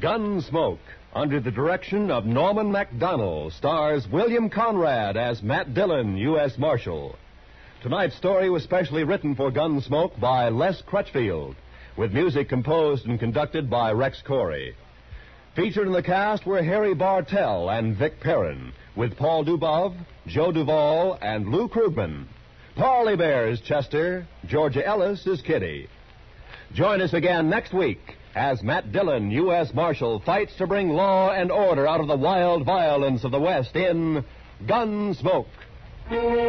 Gunsmoke, under the direction of Norman Macdonnell, stars William Conrad as Matt Dillon, U.S. Marshal. Tonight's story was specially written for Gunsmoke by Les Crutchfield, with music composed and conducted by Rex Corey. Featured in the cast were Harry Bartell and Vic Perrin, with Paul Dubov, Joe Duvall, and Lou Krugman. Parley Bear is Chester, Georgia Ellis is Kitty. Join us again next week as Matt Dillon, U.S. Marshal, fights to bring law and order out of the wild violence of the West in Gunsmoke.